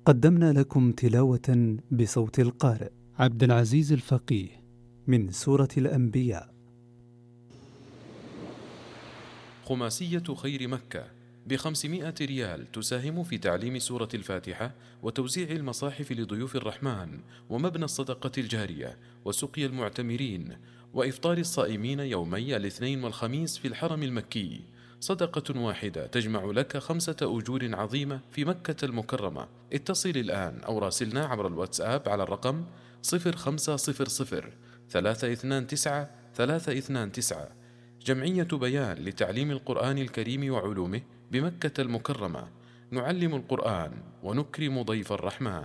قدمنا لكم تلاوة بصوت القارئ عبد العزيز الفقيه من سورة الأنبياء. خماسية خير مكة ب500 ريال تساهم في تعليم سورة الفاتحة وتوزيع المصاحف لضيوف الرحمن ومبنى الصدقة الجارية وسقي المعتمرين وإفطار الصائمين يومي الاثنين والخميس في الحرم المكي. صدقة واحدة تجمع لك 5 أجور عظيمة في مكة المكرمة. اتصل الآن أو راسلنا عبر الواتساب على الرقم 0500 329 329. جمعية بيان لتعليم القرآن الكريم وعلومه بمكة المكرمة. نعلم القرآن ونكرم ضيف الرحمن.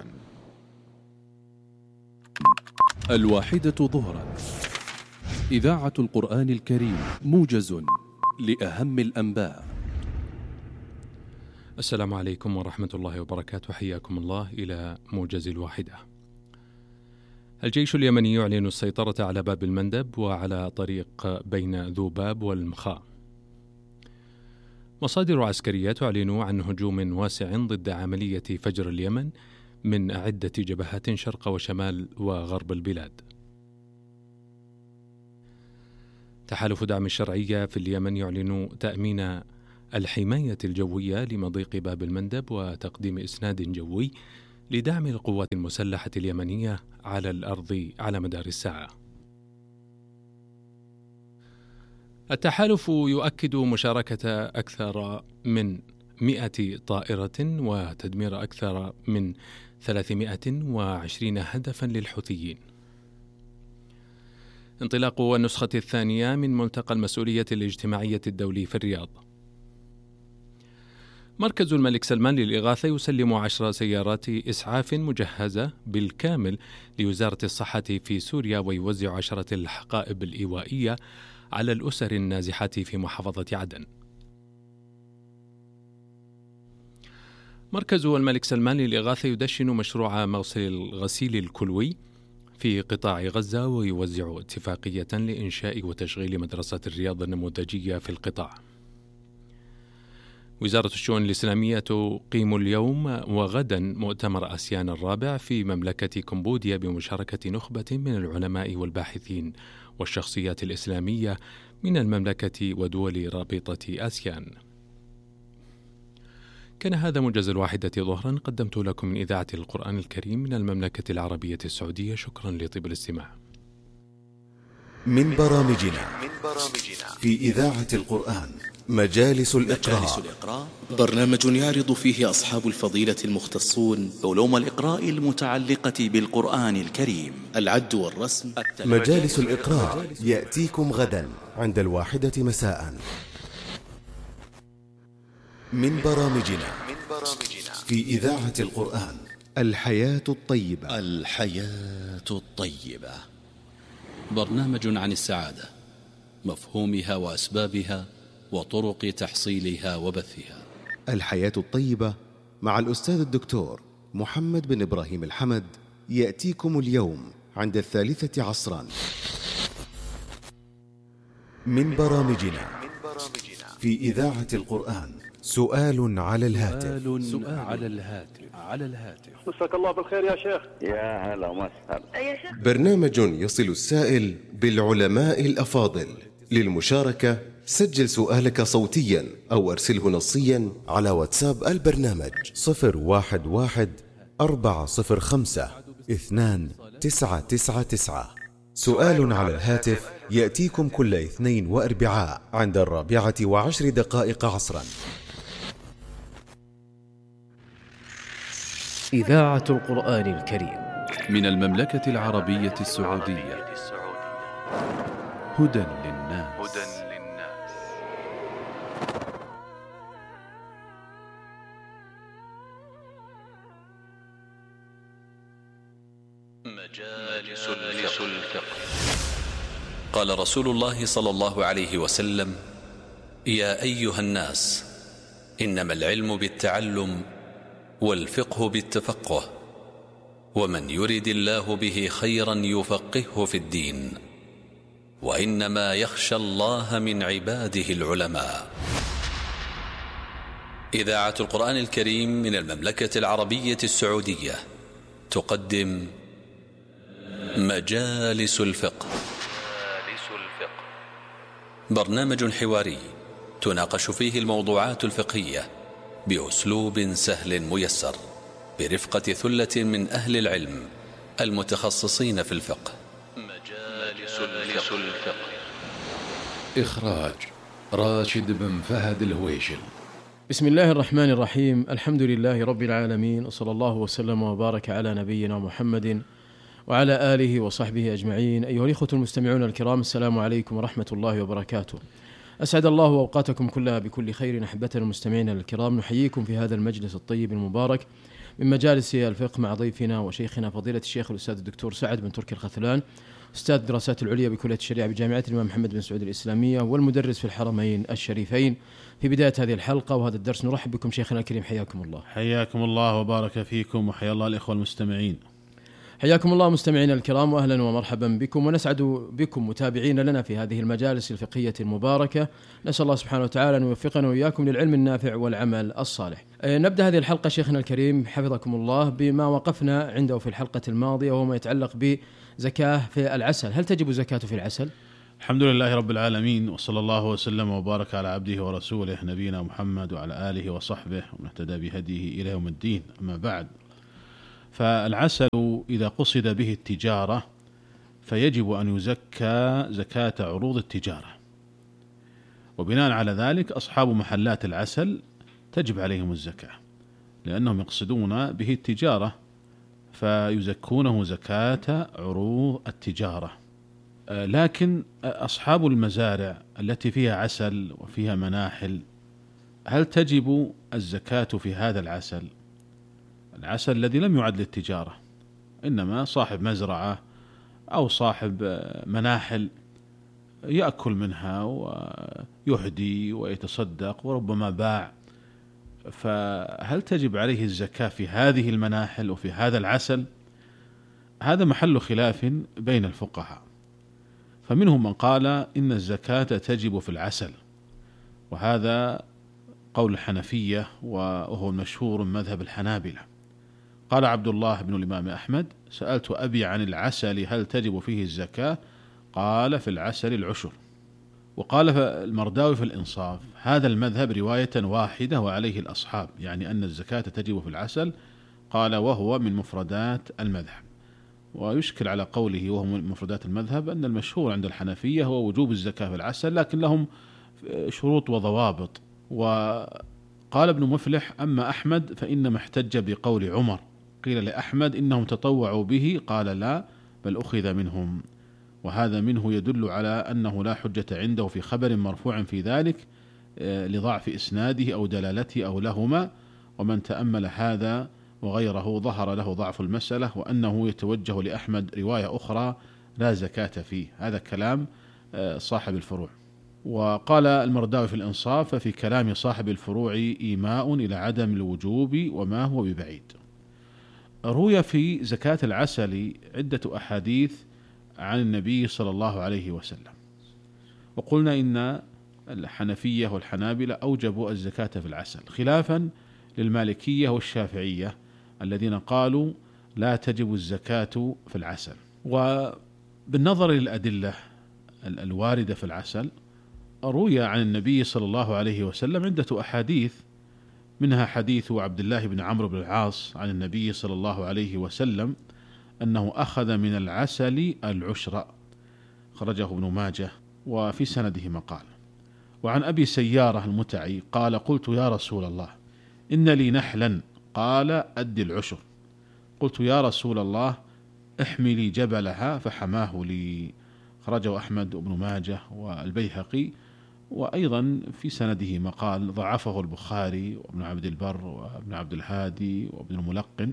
1 ظهرا، إذاعة القرآن الكريم، موجز لأهم الأنباء. السلام عليكم ورحمة الله وبركاته، حياكم الله إلى موجز 1. الجيش اليمني يعلن السيطرة على باب المندب وعلى طريق بين ذوباب والمخاء. مصادر عسكرية تعلن عن هجوم واسع ضد عملية فجر اليمن من عدة جبهات شرق وشمال وغرب البلاد. تحالف دعم الشرعية في اليمن يعلن تأمين الحماية الجوية لمضيق باب المندب وتقديم إسناد جوي لدعم القوات المسلحة اليمنية على الأرض على مدار الساعة. التحالف يؤكد مشاركة أكثر من 100 طائرة وتدمير أكثر من 320 هدفا للحوثيين. انطلاق النسخة الثانية من ملتقى المسؤولية الاجتماعية الدولي في الرياض. مركز الملك سلمان للإغاثة يسلم 10 سيارات إسعاف مجهزة بالكامل لوزارة الصحة في سوريا ويوزع 10 الحقائب الإيوائية على الأسر النازحة في محافظة عدن. مركز الملك سلمان للإغاثة يدشن مشروع موصل الغسيل الكلوي في قطاع غزة ويوزع اتفاقية لإنشاء وتشغيل مدرسة الرياض النموذجية في القطاع. وزارة الشؤون الإسلامية تقيم اليوم وغدا مؤتمر آسيان الرابع في مملكة كمبوديا بمشاركة نخبة من العلماء والباحثين والشخصيات الإسلامية من المملكة ودول رابطة آسيان. كان هذا موجز 1 ظهرا قدمت لكم من إذاعة القرآن الكريم من المملكة العربية السعودية. شكرا لطيب الاستماع. من برامجنا في إذاعة القرآن مجالس الإقراء، برنامج يعرض فيه أصحاب الفضيلة المختصون علوم الإقراء المتعلقة بالقرآن الكريم، العد والرسم. مجالس الإقراء يأتيكم غدا عند 1 مساء. من برامجنا في إذاعة القرآن الحياة الطيبة. الحياة الطيبة برنامج عن السعادة، مفهومها وأسبابها وطرق تحصيلها وبثها. الحياة الطيبة مع الأستاذ الدكتور محمد بن إبراهيم الحمد يأتيكم اليوم عند 3 عصرا. من برامجنا في إذاعة القرآن سؤال على الهاتف. مساك الله بالخير يا شيخ. يا هلا وسهلا. برنامج يصل السائل بالعلماء الأفاضل. للمشاركة سجل سؤالك صوتيا أو أرسله نصيا على واتساب البرنامج 011-405-2999. سؤال على الهاتف يأتيكم كل اثنين وأربعاء عند 4:10 عصرا. إذاعة القرآن الكريم من المملكة العربية السعودية. هدى للناس. مجالس الفقه. قال رسول الله صلى الله عليه وسلم: يا أيها الناس، إنما العلم بالتعلم والفقه بالتفقه، ومن يرد الله به خيرا يفقهه في الدين، وإنما يخشى الله من عباده العلماء. إذاعة القرآن الكريم من المملكة العربية السعودية تقدم مجالس الفقه. برنامج حواري تناقش فيه الموضوعات الفقهية بأسلوب سهل ميسر برفقة ثلة من أهل العلم المتخصصين في الفقه. مجالس الفقه. إخراج راشد بن فهد الهويشل. بسم الله الرحمن الرحيم. الحمد لله رب العالمين، وصلى الله وسلم وبارك على نبينا محمد وعلى آله وصحبه أجمعين. أيها الإخوة المستمعون الكرام، السلام عليكم ورحمة الله وبركاته. أسعد الله أوقاتكم كلها بكل خير. أحبتنا المستمعين الكرام، نحييكم في هذا المجلس الطيب المبارك من مجالس الفقه مع ضيفنا وشيخنا فضيلة الشيخ الأستاذ الدكتور سعد بن تركي الخثلان، أستاذ الدراسات العليا بكلية الشريعة بجامعة الإمام محمد بن سعود الإسلامية والمدرس في الحرمين الشريفين. في بداية هذه الحلقة وهذا الدرس نرحب بكم شيخنا الكريم، حياكم الله. حياكم الله وبارك فيكم، وحيا الله الإخوة المستمعين. حياكم الله مستمعينا الكرام، وأهلا ومرحبا بكم، ونسعد بكم متابعين لنا في هذه المجالس الفقهية المباركة. نسأل الله سبحانه وتعالى أن يوفقنا وإياكم للعلم النافع والعمل الصالح. نبدأ هذه الحلقة شيخنا الكريم حفظكم الله بما وقفنا عنده في الحلقة الماضية، وهو ما يتعلق بزكاة في العسل. هل تجب زكاة في العسل؟ الحمد لله رب العالمين، وصلى الله وسلم وبارك على عبده ورسوله نبينا محمد وعلى آله وصحبه ومن اهتدى بهديه إلى يوم الدين. أما بعد، فالعسل إذا قصد به التجارة فيجب أن يزكى زكاة عروض التجارة، وبناء على ذلك أصحاب محلات العسل تجب عليهم الزكاة لأنهم يقصدون به التجارة، فيزكونه زكاة عروض التجارة. لكن أصحاب المزارع التي فيها عسل وفيها مناحل، هل تجب الزكاة في هذا العسل الذي لم يعد للتجارة، إنما صاحب مزرعة أو صاحب مناحل يأكل منها ويهدي ويتصدق وربما باع، فهل تجب عليه الزكاة في هذه المناحل وفي هذا العسل؟ هذا محل خلاف بين الفقهاء، فمنهم من قال إن الزكاة تجب في العسل، وهذا قول الحنفية وهو المشهور من مذهب الحنابلة. قال عبد الله بن الإمام أحمد: سألت أبي عن العسل هل تجب فيه الزكاة؟ قال: في العسل العشر. وقال المرداوي في الإنصاف: هذا المذهب رواية واحدة وعليه الأصحاب، يعني أن الزكاة تجب في العسل. قال: وهو من مفردات المذهب. ويشكل على قوله وهو من مفردات المذهب أن المشهور عند الحنفية هو وجوب الزكاة في العسل، لكن لهم شروط وضوابط. وقال ابن مفلح: أما أحمد فإنما احتج بقول عمر، قيل لأحمد إنهم تطوعوا به، قال: لا، بل أخذ منهم. وهذا منه يدل على أنه لا حجة عنده في خبر مرفوع في ذلك لضعف إسناده أو دلالته أو لهما، ومن تأمل هذا وغيره ظهر له ضعف المسألة، وأنه يتوجه لأحمد رواية أخرى لا زكاة فيه. هذا كلام صاحب الفروع. وقال المرداوي في الإنصاف: ففي كلام صاحب الفروع إيماء إلى عدم الوجوب وما هو ببعيد. روي في زكاة العسل عدة أحاديث عن النبي صلى الله عليه وسلم، وقلنا إن الحنفية والحنابلة أوجبوا الزكاة في العسل، خلافا للمالكية والشافعية الذين قالوا لا تجب الزكاة في العسل. وبالنظر للأدلة الواردة في العسل، روي عن النبي صلى الله عليه وسلم عدة أحاديث، منها حديث عبد الله بن عمرو بن العاص عن النبي صلى الله عليه وسلم أنه أخذ من العسل العشر، خرجه ابن ماجه وفي سنده مقال. وعن أبي سيارة المتعي قال: قلت يا رسول الله إن لي نحلا، قال: أد العشر. قلت يا رسول الله احملي جبلها، فحماه لي، خرجه أحمد وابن ماجه والبيهقي، وأيضا في سنده مقال ضعفه البخاري وابن عبد البر وابن عبد الهادي وابن الملقن.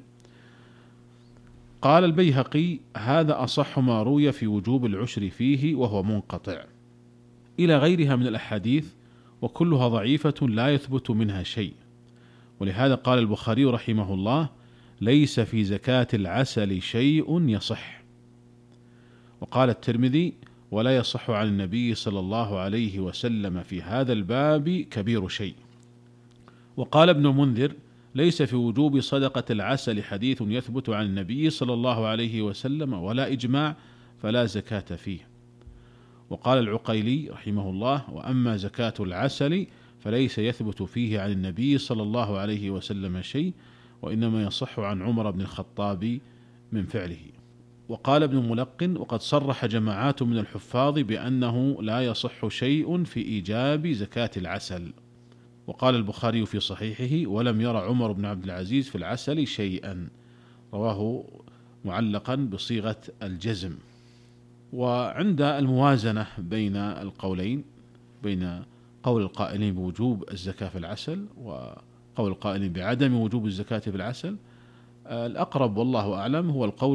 قال البيهقي: هذا أصح ما روي في وجوب العشر فيه، وهو منقطع، إلى غيرها من الأحاديث وكلها ضعيفة لا يثبت منها شيء. ولهذا قال البخاري رحمه الله: ليس في زكاة العسل شيء يصح. وقال الترمذي: ولا يصح عن النبي صلى الله عليه وسلم في هذا الباب كبير شيء. وقال ابن المنذر: ليس في وجوب صدقة العسل حديث يثبت عن النبي صلى الله عليه وسلم ولا إجماع، فلا زكاة فيه. وقال العقيلي رحمه الله: وأما زكاة العسل فليس يثبت فيه عن النبي صلى الله عليه وسلم شيء، وإنما يصح عن عمر بن الخطاب من فعله. وقال ابن الملقن: وقد صرح جماعات من الحفاظ بأنه لا يصح شيء في إيجاب زكاة العسل. وقال البخاري في صحيحه: ولم ير عمر بن عبد العزيز في العسل شيئا، رواه معلقا بصيغة الجزم. وعند الموازنة بين القولين، بين قول القائلين بوجوب الزكاة في العسل وقول القائلين بعدم وجوب الزكاة في العسل، الأقرب والله أعلم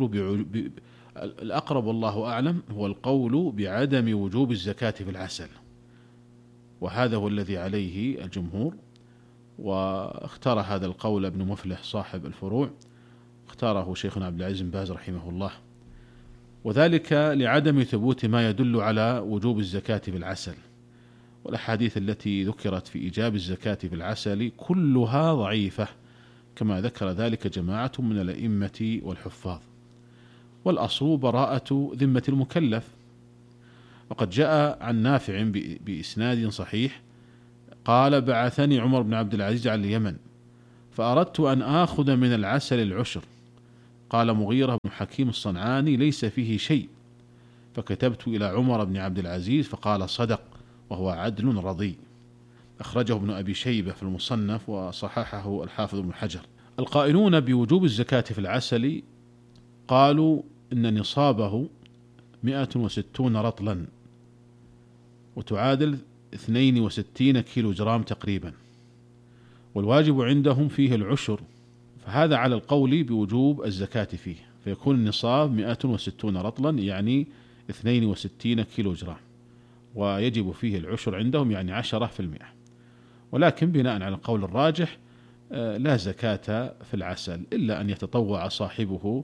هو القول بعدم وجوب الزكاة في العسل، وهذا هو الذي عليه الجمهور. واختار هذا القول ابن مفلح صاحب الفروع، اختاره شيخنا عبد العزيز بن باز رحمه الله، وذلك لعدم ثبوت ما يدل على وجوب الزكاة في العسل. والأحاديث التي ذكرت في إيجاب الزكاة في العسل كلها ضعيفة، كما ذكر ذلك جماعة من الأئمة والحفاظ. والأصل براءة ذمة المكلف. وقد جاء عن نافع بإسناد صحيح قال: بعثني عمر بن عبد العزيز على اليمن فأردت أن آخذ من العسل العشر. قال مغيرة بن حكيم الصنعاني: ليس فيه شيء. فكتبت إلى عمر بن عبد العزيز فقال: صدق، وهو عدل رضي. أخرجه ابن أبي شيبة في المصنف وصححه الحافظ ابن حجر. القائلون بوجوب الزكاة في العسل قالوا إن نصابه 160 رطلا، وتعادل 62 كيلو جرام تقريبا، والواجب عندهم فيه العشر، فهذا على القول بوجوب الزكاة فيه، فيكون النصاب 160 رطلا يعني 62 كيلو جرام، ويجب فيه العشر عندهم يعني 10%. ولكن بناء على القول الراجح لا زكاة في العسل إلا أن يتطوع صاحبه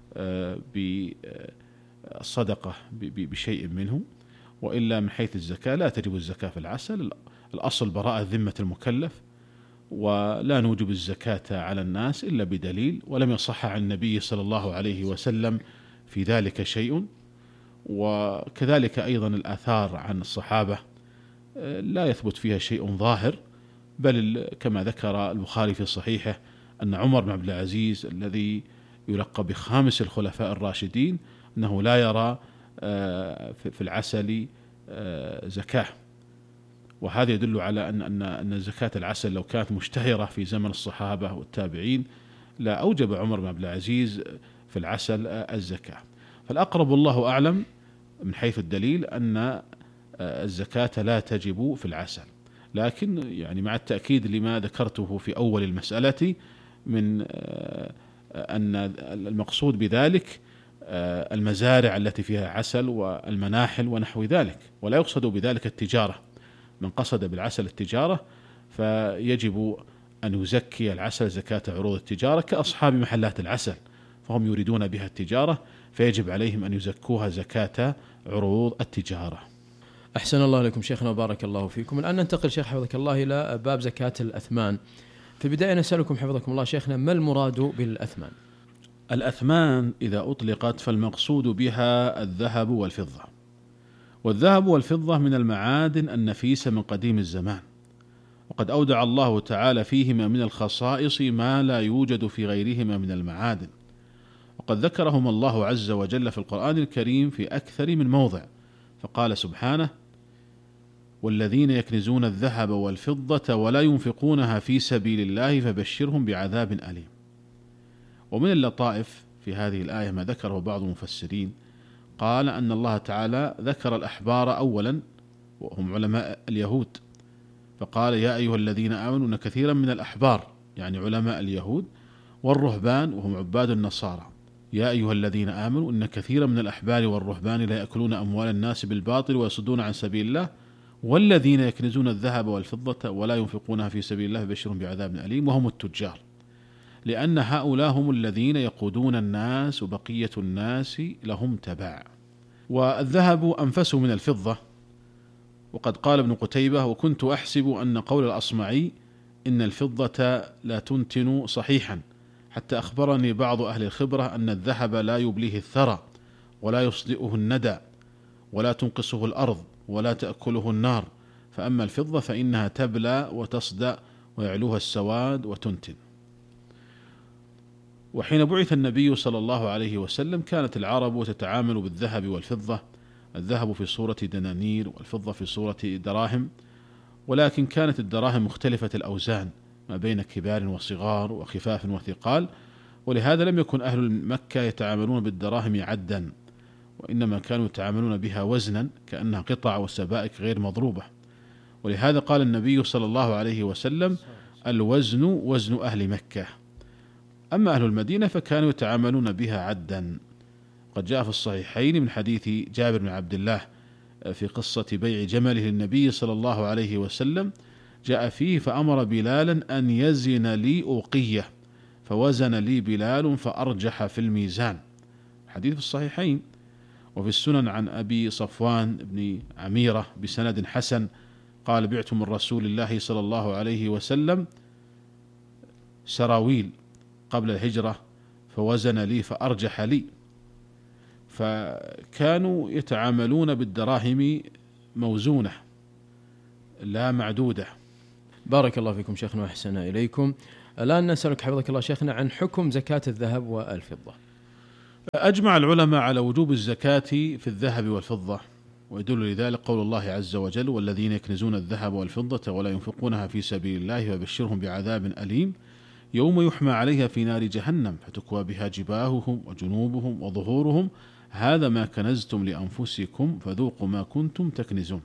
بالصدقة بشيء منه، وإلا من حيث الزكاة لا تجب الزكاة في العسل. الأصل براءة ذمة المكلف، ولا نوجب الزكاة على الناس إلا بدليل، ولم يصح عن النبي صلى الله عليه وسلم في ذلك شيء. وكذلك أيضا الآثار عن الصحابة لا يثبت فيها شيء ظاهر، بل كما ذكر البخاري في صحيحه أن عمر بن عبد العزيز الذي يلقب بخامس الخلفاء الراشدين أنه لا يرى في العسل زكاة، وهذا يدل على أن زكاة العسل لو كانت مشتهرة في زمن الصحابة والتابعين لا أوجب عمر بن عبد العزيز في العسل الزكاة. فالأقرب والله أعلم من حيث الدليل أن الزكاة لا تجب في العسل، لكن يعني مع التأكيد لما ذكرته في أول المسألة من أن المقصود بذلك المزارع التي فيها عسل والمناحل ونحو ذلك، ولا يقصد بذلك التجارة. من قصد بالعسل التجارة فيجب أن يزكي العسل زكاة عروض التجارة كأصحاب محلات العسل، فهم يريدون بها التجارة، فيجب عليهم أن يزكوها زكاة عروض التجارة. أحسن الله لكم شيخنا وبارك الله فيكم. الآن ننتقل شيخ حفظك الله إلى باب زكاة الأثمان. في البداية نسألكم حفظكم الله شيخنا، ما المراد بالأثمان؟ الأثمان إذا أطلقت فالمقصود بها الذهب والفضة، والذهب والفضة من المعادن النفيسة من قديم الزمان، وقد أودع الله تعالى فيهما من الخصائص ما لا يوجد في غيرهما من المعادن، وقد ذكرهم الله عز وجل في القرآن الكريم في أكثر من موضع، فقال سبحانه: والذين يكنزون الذهب والفضة ولا ينفقونها في سبيل الله فبشرهم بعذاب أليم. ومن اللطائف في هذه الآية ما ذكره بعض المفسرين، قال أن الله تعالى ذكر الأحبار أولا وهم علماء اليهود، فقال: يا أيها الذين آمنوا إن كثيرا من الأحبار يعني علماء اليهود والرهبان وهم عباد النصارى، يا أيها الذين آمنوا إن كثيرا من الأحبار والرهبان لا يأكلون أموال الناس بالباطل ويصدون عن سبيل الله والذين يكنزون الذهب والفضة ولا ينفقونها في سبيل الله فبشرهم بعذاب أليم، وهم التجار، لأن هؤلاء هم الذين يقودون الناس وبقية الناس لهم تبع. والذهب أنفس من الفضة، وقد قال ابن قتيبة: وكنت أحسب أن قول الأصمعي إن الفضة لا تنتن صحيحا، حتى أخبرني بعض أهل الخبرة أن الذهب لا يبليه الثرى ولا يصدئه الندى ولا تنقصه الأرض ولا تأكله النار، فأما الفضة فإنها تبلى وتصدأ ويعلوها السواد وتنتن. وحين بعث النبي صلى الله عليه وسلم كانت العرب تتعامل بالذهب والفضة، الذهب في صورة دنانير والفضة في صورة دراهم، ولكن كانت الدراهم مختلفة الأوزان ما بين كبار وصغار وخفاف وثقال، ولهذا لم يكن أهل مكة يتعاملون بالدراهم عدا، وإنما كانوا يتعاملون بها وزنا كأنها قطع وسبائك غير مضروبة. ولهذا قال النبي صلى الله عليه وسلم: الوزن وزن أهل مكة. أما أهل المدينة فكانوا يتعاملون بها عدا. قد جاء في الصحيحين من حديث جابر بن عبد الله في قصة بيع جمله للنبي صلى الله عليه وسلم، جاء فيه: فأمر بلالا أن يزن لي أوقية، فوزن لي بلال فأرجح في الميزان. حديث في الصحيحين. وفي السنن عن أبي صفوان بن عميرة بسند حسن قال: بعت من رسول الله صلى الله عليه وسلم سراويل قبل الهجرة فوزن لي فأرجح لي. فكانوا يتعاملون بالدراهم موزونة لا معدودة. بارك الله فيكم شيخنا وأحسن إليكم. الآن نسألك حفظك الله شيخنا عن حكم زكاة الذهب والفضة. أجمع العلماء على وجوب الزكاة في الذهب والفضة، ويدل لذلك قول الله عز وجل: والذين يكنزون الذهب والفضة ولا ينفقونها في سبيل الله فبشرهم بعذاب أليم يوم يحمى عليها في نار جهنم فتكوى بها جباههم وجنوبهم وظهورهم هذا ما كنزتم لأنفسكم فذوقوا ما كنتم تكنزون.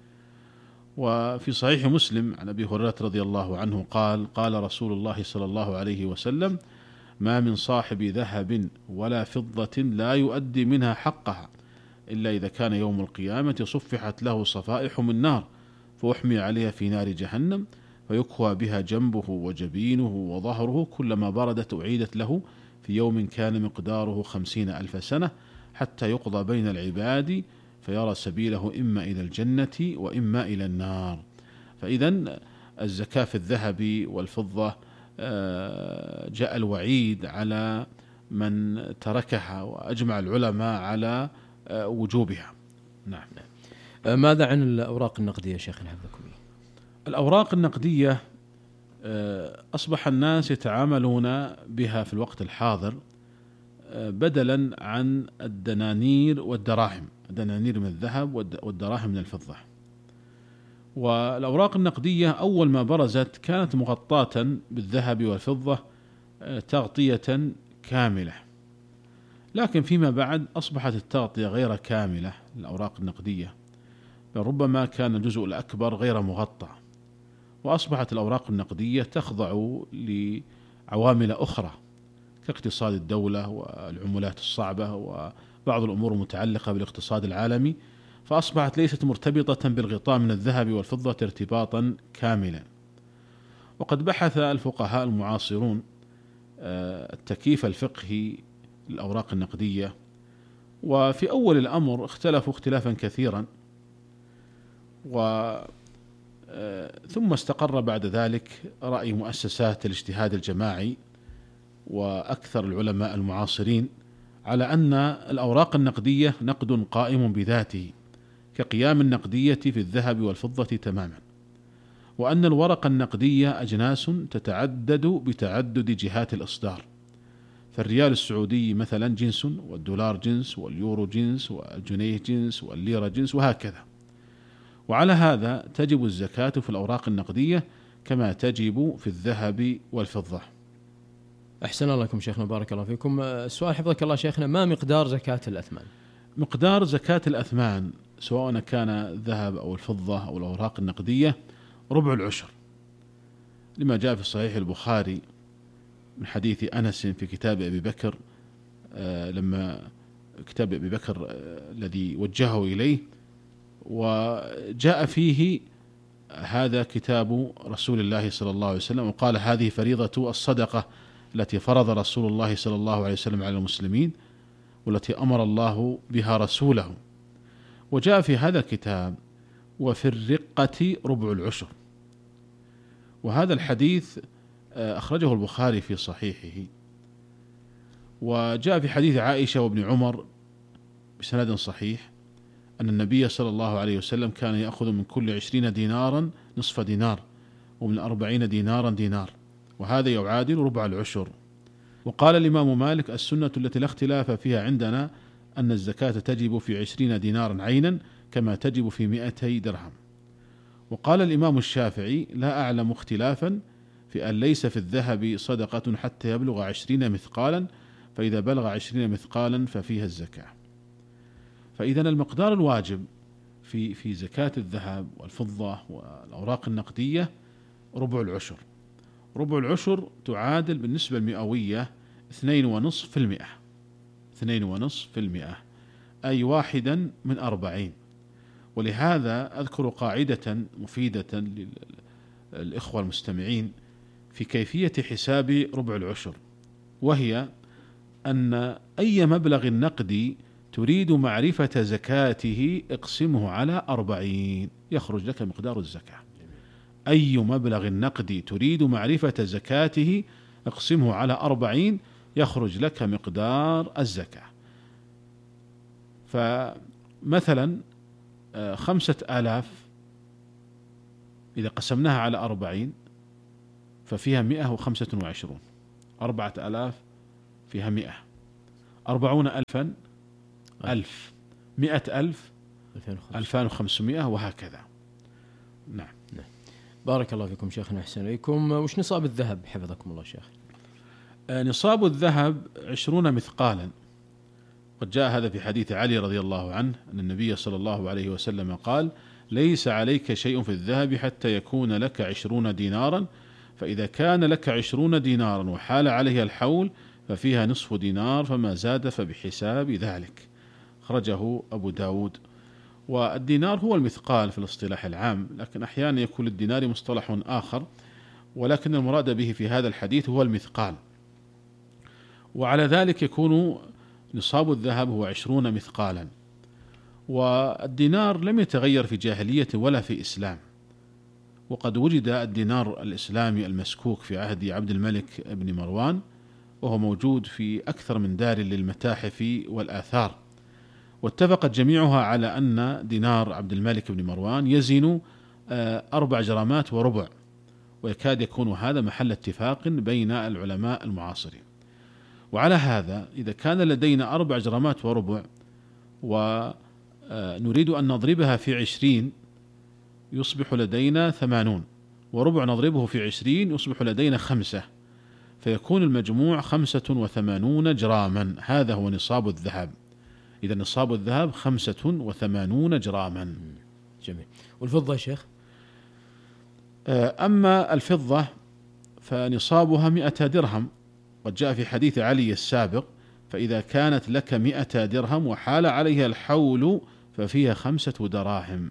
وفي صحيح مسلم عن أبي هريرة رضي الله عنه قال: قال رسول الله صلى الله عليه وسلم: ما من صاحب ذهب ولا فضة لا يؤدي منها حقها إلا إذا كان يوم القيامة صفحت له صفائح من نار فأحمي عليها في نار جهنم فيكوى بها جنبه وجبينه وظهره كلما بردت أعيدت له في يوم كان مقداره 50,000 سنة حتى يقضى بين العباد فيرى سبيله إما إلى الجنة وإما إلى النار. فإذن الزكاة في الذهب والفضة جاء الوعيد على من تركها، وأجمع العلماء على وجوبها. نعم. ماذا عن الأوراق النقدية شيخنا حفظكم الله؟ الأوراق النقدية أصبح الناس يتعاملون بها في الوقت الحاضر بدلا عن الدنانير والدراهم، الدنانير من الذهب والدراهم من الفضة. والأوراق النقدية أول ما برزت كانت مغطاة بالذهب والفضة تغطية كاملة، لكن فيما بعد أصبحت التغطية غير كاملة للأوراق النقدية، بل ربما كان الجزء الأكبر غير مغطى، وأصبحت الأوراق النقدية تخضع لعوامل أخرى كاقتصاد الدولة والعملات الصعبة وبعض الأمور المتعلقة بالاقتصاد العالمي، فأصبحت ليست مرتبطة بالغطاء من الذهب والفضة ارتباطا كاملا. وقد بحث الفقهاء المعاصرون التكييف الفقهي للأوراق النقدية، وفي أول الأمر اختلفوا اختلافا كثيرا، ثم استقر بعد ذلك رأي مؤسسات الاجتهاد الجماعي وأكثر العلماء المعاصرين على أن الأوراق النقدية نقد قائم بذاته كقيام النقدية في الذهب والفضة تماما، وأن الورق النقدية أجناس تتعدد بتعدد جهات الإصدار، فالريال السعودي مثلا جنس، والدولار جنس، واليورو جنس، والجنيه جنس، والليرة جنس، وهكذا. وعلى هذا تجب الزكاة في الأوراق النقدية كما تجب في الذهب والفضة. أحسن الله لكم شيخنا بارك الله فيكم. السؤال حفظك الله شيخنا: ما مقدار زكاة الأثمان؟ مقدار زكاة الأثمان سواء كان الذهب أو الفضة أو الأوراق النقدية ربع العشر، لما جاء في صحيح البخاري من حديث أنس في كتاب أبي بكر، لما كتاب أبي بكر الذي وجهه إليه، وجاء فيه هذا كتاب رسول الله صلى الله عليه وسلم، وقال: هذه فريضة الصدقة التي فرض رسول الله صلى الله عليه وسلم على المسلمين والتي أمر الله بها رسوله. وجاء في هذا الكتاب: وفي الرقة ربع العشر. وهذا الحديث أخرجه البخاري في صحيحه، وجاء في حديث عائشة وابن عمر بسند صحيح أن النبي صلى الله عليه وسلم كان يأخذ من كل 20 دينارا نصف دينار، ومن 40 دينارا دينار، وهذا يعادل ربع العشر. وقال الإمام مالك: السنة التي لا اختلاف فيها عندنا أن الزكاة تجب في 20 دينارا عينا كما تجب في 200 درهم. وقال الإمام الشافعي: لا أعلم اختلافا في أن ليس في الذهب صدقة حتى يبلغ 20 مثقالا، فإذا بلغ 20 مثقالا ففيها الزكاة. فإذا المقدار الواجب في زكاة الذهب والفضة والأوراق النقدية ربع العشر. ربع العشر تعادل بالنسبة المئوية 2.5%، 2.5%، أي 1 من 40. ولهذا أذكر قاعدة مفيدة للإخوة المستمعين في كيفية حساب ربع العشر، وهي أن أي مبلغ نقدي تريد معرفة زكاته اقسمه على 40 يخرج لك مقدار الزكاة. أي مبلغ نقدي تريد معرفة زكاته اقسمه على 40 يخرج لك مقدار الزكاة. فمثلا 5,000 إذا قسمناها على 40 ففيها 125. 4,000 فيها 100. 40,000 1000. 100,000 2500، وهكذا. نعم. بارك الله فيكم شيخنا، أحسن إليكم. وش نصاب الذهب حفظكم الله شيخ؟ نصاب الذهب 20 مثقالا. قد جاء هذا في حديث علي رضي الله عنه أن النبي صلى الله عليه وسلم قال: ليس عليك شيء في الذهب حتى يكون لك 20 دينارا، فإذا كان لك 20 دينارا وحال عليها الحول ففيها نصف دينار، فما زاد فبحساب ذلك. أخرجه أبو داود. والدينار هو المثقال في الاصطلاح العام، لكن أحيانا يكون للدينار مصطلح آخر، ولكن المراد به في هذا الحديث هو المثقال. وعلى ذلك يكون نصاب الذهب هو 20 مثقالا. والدينار لم يتغير في جاهلية ولا في إسلام، وقد وجد الدينار الإسلامي المسكوك في عهد عبد الملك بن مروان، وهو موجود في أكثر من دار للمتاحف والآثار، واتفقت جميعها على أن دينار عبد الملك بن مروان يزن 4 جرامات وربع، ويكاد يكون هذا محل اتفاق بين العلماء المعاصرين. وعلى هذا إذا كان لدينا 4 جرامات وربع ونريد أن نضربها في 20 يصبح لدينا 80، وربع نضربه في 20 يصبح لدينا 5، فيكون المجموع 85 جراما. هذا هو نصاب الذهب. إذا نصاب الذهب 85 جراما. جميل. والفضة يا شيخ؟ أما الفضة فنصابها 100 درهم، قد جاء في حديث علي السابق: فإذا كانت لك 100 درهم وحال عليها الحول ففيها 5 دراهم.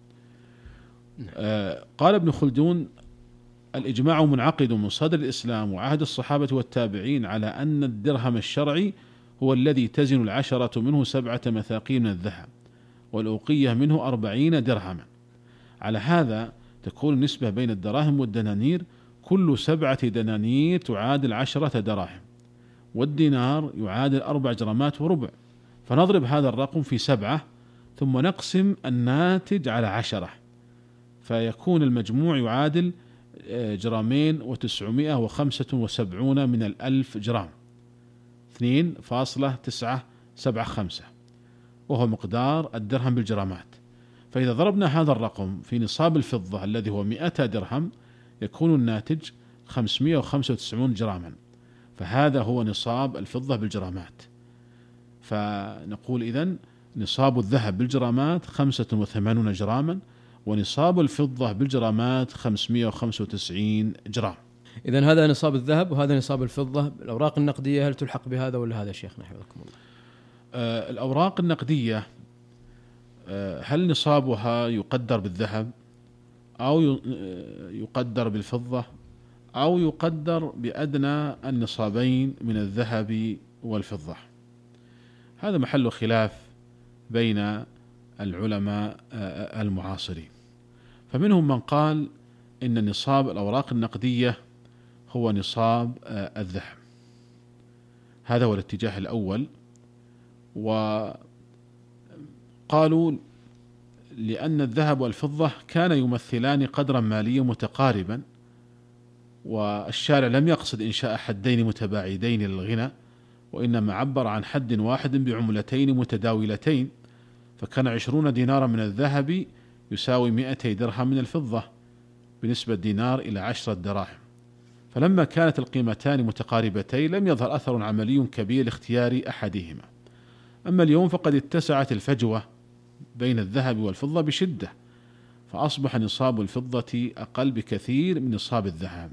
قال ابن خلدون: الإجماع منعقد من صدر الإسلام وعهد الصحابة والتابعين على أن الدرهم الشرعي هو الذي تزن 10 منه 7 مثاقيل من الذهب، والأوقية منه 40 درهما. على هذا تكون النسبة بين الدراهم والدنانير: كل 7 دنانير تعادل 10 دراهم، والدينار يعادل 4 جرامات وربع. فنضرب هذا الرقم في 7 ثم نقسم الناتج على 10، فيكون المجموع يعادل 2,975 من 1000 جرام، 2.975، وهو مقدار الدرهم بالجرامات. فإذا ضربنا هذا الرقم في نصاب الفضة الذي هو 100 درهم يكون الناتج 595 جراما، فهذا هو نصاب الفضة بالجرامات. فنقول إذن نصاب الذهب بالجرامات 85 جراما، ونصاب الفضة بالجرامات 595 جرام. إذن هذا نصاب الذهب وهذا نصاب الفضة. الأوراق النقدية هل تلحق بهذا ولا هذا شيخنا حفظكم الله؟ الأوراق النقدية هل نصابها يقدر بالذهب أو يقدر بالفضة أو يقدر بأدنى النصابين من الذهب والفضة؟ هذا محل خلاف بين العلماء المعاصرين. فمنهم من قال إن نصاب الأوراق النقدية هو نصاب الذهب. هذا هو الاتجاه الأول. وقالوا لأن الذهب والفضة كان يمثلان قدرا ماليا متقاربا، والشارع لم يقصد إنشاء حدين متباعدين للغنى، وإنما عبر عن حد واحد بعملتين متداولتين، فكان 20 دينارا من الذهب يساوي 200 درهم من الفضة بنسبة دينار إلى 10 دراهم. فلما كانت القيمتان متقاربتين لم يظهر أثر عملي كبير لاختيار أحدهما. أما اليوم فقد اتسعت الفجوة بين الذهب والفضة بشدة، فأصبح نصاب الفضة أقل بكثير من نصاب الذهب.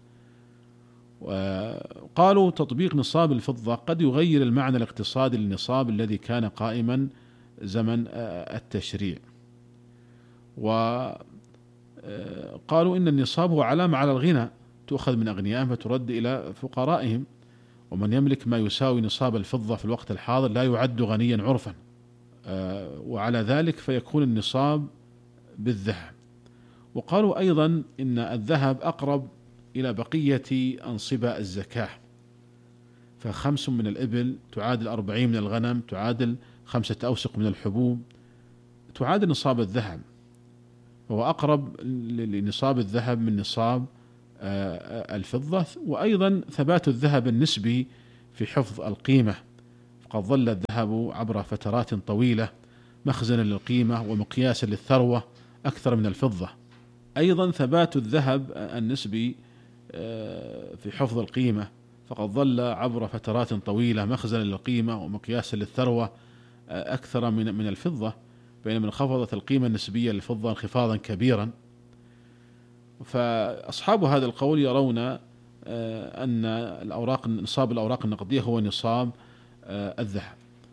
وقالوا تطبيق نصاب الفضة قد يغير المعنى الاقتصادي للنصاب الذي كان قائما زمن التشريع. وقالوا إن النصاب هو علامة على الغنى، تؤخذ من أغنيائهم فترد إلى فقرائهم، ومن يملك ما يساوي نصاب الفضة في الوقت الحاضر لا يعد غنيا عرفا، وعلى ذلك فيكون النصاب بالذهب. وقالوا أيضا إن الذهب أقرب إلى بقية أنصبة الزكاة، ف5 من الإبل تعادل 40 من الغنم، تعادل 5 أوسق من الحبوب، تعادل نصاب الذهب، وهو أقرب لنصاب الذهب من نصاب الفضة. وأيضا ثبات الذهب النسبي في حفظ القيمة، فقد ظل الذهب عبر فترات طويلة مخزنا للقيمة ومقياسا للثروة أكثر من الفضة. أيضا ثبات الذهب النسبي في حفظ القيمة، فقد ظل عبر فترات طويلة مخزنا للقيمة ومقياسا للثروة أكثر من الفضة، بينما انخفضت القيمة النسبية للفضة انخفاضا كبيرا. فأصحاب هذا القول يرون أن نصاب الأوراق النقدية هو نصاب الذهب.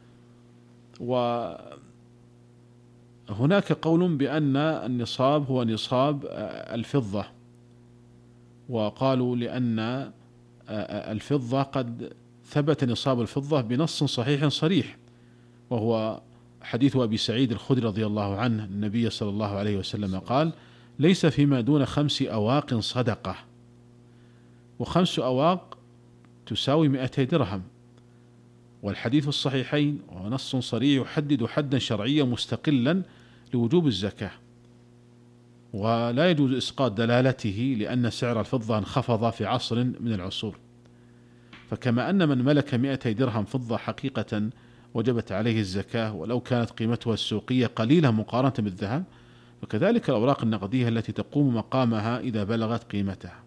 وهناك قول بأن النصاب هو نصاب الفضة، وقالوا لأن الفضة قد ثبت نصاب الفضة بنص صحيح صريح، وهو حديث أبي سعيد الخدري رضي الله عنه النبي صلى الله عليه وسلم قال: ليس فيما دون 5 أواق صدقة، و5 أواق تساوي 200 درهم. والحديث الصحيحين ونص صريح يحدد حدا شرعيا مستقلا لوجوب الزكاة، ولا يجوز إسقاط دلالته لأن سعر الفضة انخفض في عصر من العصور. فكما أن من ملك 200 درهم فضة حقيقة وجبت عليه الزكاة ولو كانت قيمتها السوقية قليلة مقارنة بالذهب، وكذلك الأوراق النقدية التي تقوم مقامها إذا بلغت قيمتها.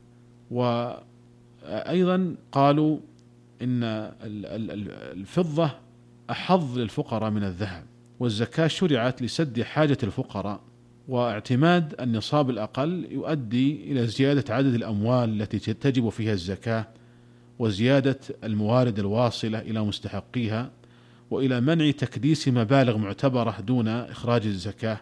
وأيضا قالوا إن الفضة أحظ للفقراء من الذهب، والزكاة شرعت لسد حاجة الفقراء، واعتماد النصاب الأقل يؤدي إلى زيادة عدد الأموال التي تجب فيها الزكاة، وزيادة الموارد الواصلة إلى مستحقيها، وإلى منع تكديس مبالغ معتبرة دون إخراج الزكاة،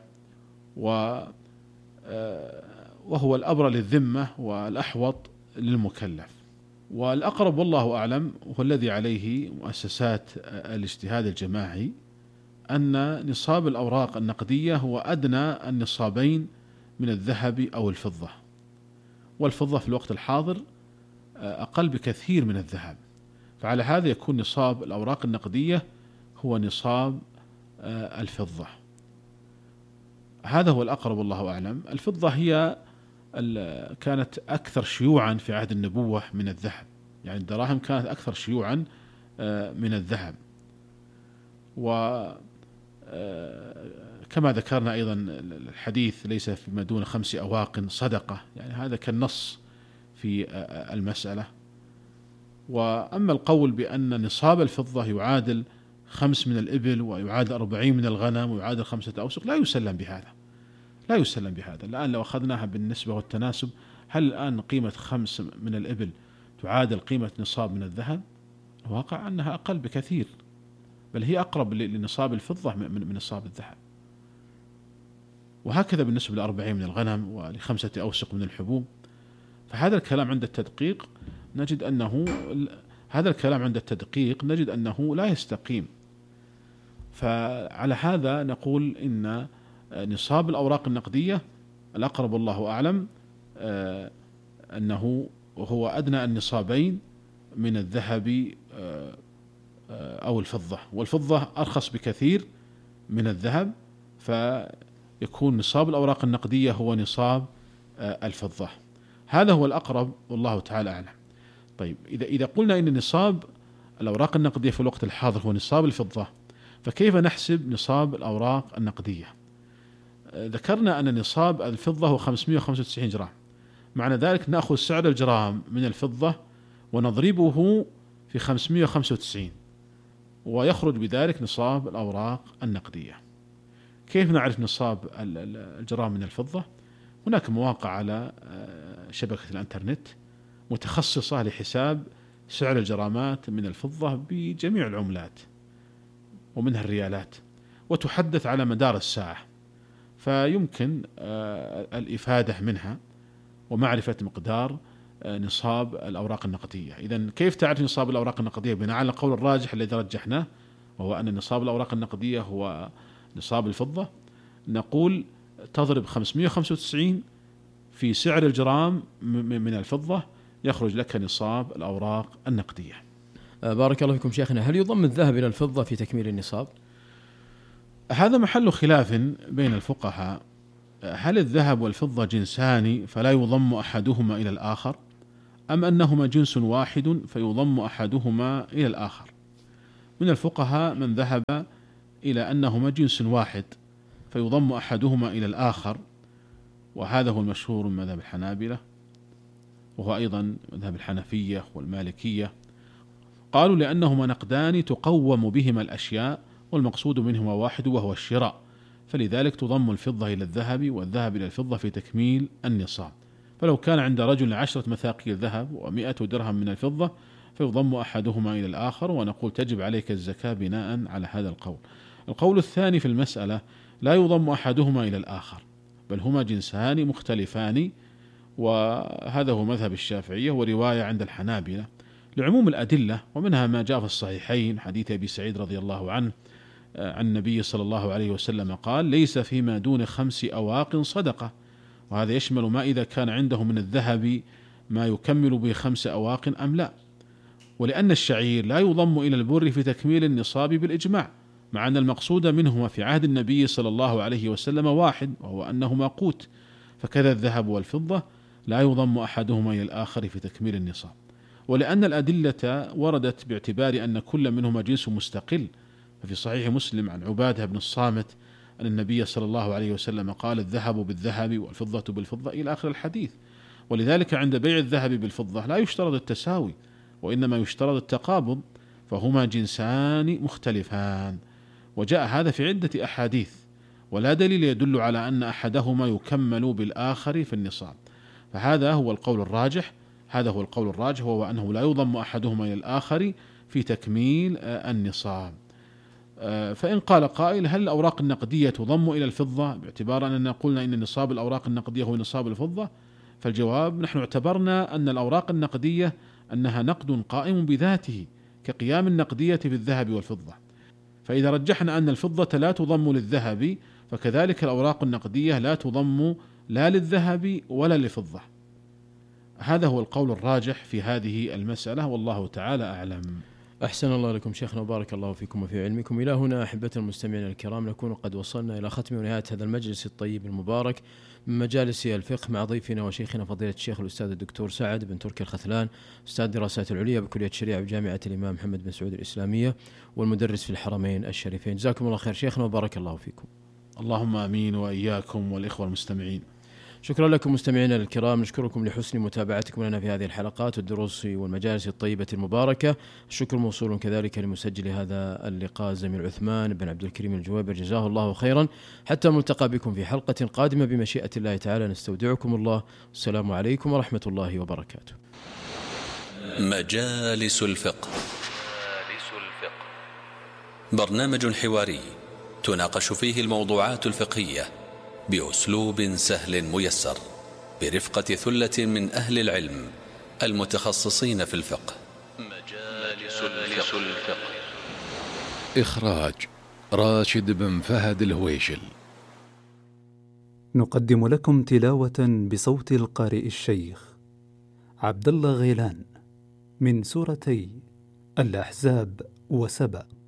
وهو الأبرى للذمة والأحوط للمكلف. والأقرب والله أعلم هو الذي عليه مؤسسات الاجتهاد الجماعي، أن نصاب الأوراق النقدية هو أدنى النصابين من الذهب أو الفضة، والفضة في الوقت الحاضر أقل بكثير من الذهب، فعلى هذا يكون نصاب الأوراق النقدية هو نصاب الفضة. هذا هو الأقرب والله أعلم. الفضة هي كانت أكثر شيوعا في عهد النبوة من الذهب، يعني الدراهم كانت أكثر شيوعا من الذهب. وكما ذكرنا أيضا الحديث ليس فيما دون 5 أواق صدقة، يعني هذا كالنص في المسألة. وأما القول بأن نصاب الفضة يعادل 5 من الإبل ويعادل 40 من الغنم ويعادل 5 أوسق، لا يسلم بهذا، لا يسلم بهذا. الآن لو أخذناها بالنسبة والتناسب، هل الآن قيمة 5 من الإبل تعادل قيمة نصاب من الذهب؟ الواقع أنها أقل بكثير، بل هي أقرب لنصاب الفضة من نصاب الذهب. وهكذا بالنسبة ل40 من الغنم ول5 أوسق من الحبوب. فهذا الكلام عند التدقيق نجد أنه لا يستقيم. فعلى هذا نقول إن نصاب الأوراق النقدية الأقرب والله أعلم أنه هو أدنى النصابين من الذهب أو الفضة، والفضة أرخص بكثير من الذهب، فيكون نصاب الأوراق النقدية هو نصاب الفضة. هذا هو الأقرب والله تعالى أعلم. طيب إذا قلنا إن نصاب الأوراق النقدية في الوقت الحاضر هو نصاب الفضة، فكيف نحسب نصاب الأوراق النقدية؟ ذكرنا أن نصاب الفضة هو 595 جرام، معنى ذلك نأخذ سعر الجرام من الفضة ونضربه في 595 ويخرج بذلك نصاب الأوراق النقدية. كيف نعرف نصاب الجرام من الفضة؟ هناك مواقع على شبكة الانترنت متخصصة لحساب سعر الجرامات من الفضة بجميع العملات ومنها الريالات، وتحدث على مدار الساعة، فيمكن الإفادة منها ومعرفة مقدار نصاب الأوراق النقدية. إذن كيف تعرف نصاب الأوراق النقدية؟ بناء على القول الراجح الذي رجحناه، وهو أن نصاب الأوراق النقدية هو نصاب الفضة. نقول تضرب 595 في سعر الجرام من الفضة، يخرج لك نصاب الأوراق النقدية. بارك الله فيكم شيخنا. هل يضم الذهب إلى الفضة في تكميل النصاب؟ هذا محل خلاف بين الفقهاء. هل الذهب والفضة جنسان فلا يضم أحدهما إلى الآخر، أم أنهما جنس واحد فيضم أحدهما إلى الآخر؟ من الفقهاء من ذهب إلى أنهما جنس واحد فيضم أحدهما إلى الآخر، وهذا هو المشهور من مذهب الحنابلة، وهو أيضا مذهب الحنفية والمالكية. قالوا لأنهما نقدان تقوم بهما الأشياء والمقصود منهما واحد وهو الشراء، فلذلك تضم الفضة إلى الذهب والذهب إلى الفضة في تكميل النصاب. فلو كان عند رجل 10 مثاقيل ذهب و100 درهم من الفضة فيضم أحدهما إلى الآخر، ونقول تجب عليك الزكاة بناء على هذا القول. القول الثاني في المسألة لا يضم أحدهما إلى الآخر، بل هما جنسان مختلفان، وهذا هو مذهب الشافعية ورواية عند الحنابلة لعموم الأدلة، ومنها ما جاء في الصحيحين حديث أبي سعيد رضي الله عنه عن النبي صلى الله عليه وسلم قال: ليس فيما دون 5 أواق صدقة. وهذا يشمل ما إذا كان عنده من الذهب ما يكمل به 5 أواق أم لا. ولأن الشعير لا يضم إلى البر في تكميل النصاب بالإجماع، مع أن المقصود منهما في عهد النبي صلى الله عليه وسلم واحد، وهو أنهما قوت، فكذا الذهب والفضة لا يضم أحدهما إلى الآخر في تكميل النصاب. ولأن الأدلة وردت باعتبار أن كل منهما جنس مستقل، ففي صحيح مسلم عن عبادة بن الصامت أن النبي صلى الله عليه وسلم قال: الذهب بالذهب والفضة بالفضة إلى آخر الحديث. ولذلك عند بيع الذهب بالفضة لا يشترط التساوي، وإنما يشترط التقابض، فهما جنسان مختلفان. وجاء هذا في عدة أحاديث، ولا دليل يدل على أن أحدهما يكمل بالآخر في النصاب. فهذا هو القول الراجح، وهو أنه لا يضم أحدهما إلى الآخر في تكميل النصاب. فإن قال قائل: هل الأوراق النقدية تضم إلى الفضة باعتبار أننا قلنا إن نصاب الأوراق النقدية هو نصاب الفضة؟ فالجواب: نحن اعتبرنا أن الأوراق النقدية أنها نقد قائم بذاته كقيام النقدية بالذهب والفضة، فإذا رجحنا أن الفضة لا تضم للذهب فكذلك الأوراق النقدية لا تضم لا للذهب ولا للفضة. هذا هو القول الراجح في هذه المسألة، والله تعالى أعلم. أحسن الله لكم شيخنا وبارك الله فيكم وفي علمكم. إلى هنا أحبة المستمعين الكرام نكون قد وصلنا إلى ختم ونهاية هذا المجلس الطيب المبارك من مجالس الفقه مع ضيفنا وشيخنا فضيلة الشيخ الأستاذ الدكتور سعد بن تركي الخثلان، أستاذ الدراسات العليا بكلية الشريعة بجامعة الإمام محمد بن سعود الإسلامية والمدرس في الحرمين الشريفين. جزاكم الله خير شيخنا وبارك الله فيكم. اللهم آمين، وإياكم والإخوة المستمعين. شكرا لكم مستمعينا الكرام، نشكركم لحسن متابعتكم لنا في هذه الحلقات والدروس والمجالس الطيبة المباركة. الشكر موصول كذلك لمسجل هذا اللقاء زميل عثمان بن عبد الكريم الجويبر، جزاه الله خيرا. حتى ملتقى بكم في حلقة قادمة بمشيئة الله تعالى، نستودعكم الله، والسلام عليكم ورحمة الله وبركاته. مجالس الفقه، برنامج حواري تناقش فيه الموضوعات الفقهية بأسلوب سهل ميسر برفقة ثلة من أهل العلم المتخصصين في الفقه. مجالس الفقه. إخراج راشد بن فهد الهويشل. نقدم لكم تلاوة بصوت القارئ الشيخ عبد الله غيلان من سورتي الأحزاب وسبأ.